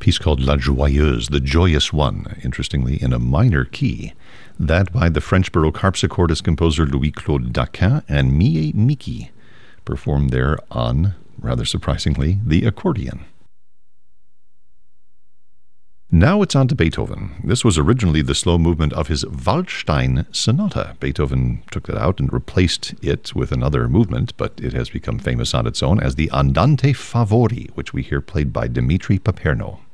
piece called La Joyeuse, the Joyous One, interestingly in a minor key. That by the French Baroque harpsichordist composer Louis-Claude Daquin and Mie Miki, performed there on, rather surprisingly, the accordion. Now it's on to Beethoven. This was originally the slow movement of his Waldstein Sonata. Beethoven took that out and replaced it with another movement, but it has become famous on its own as the Andante Favori, which we hear played by Dimitri Paperno.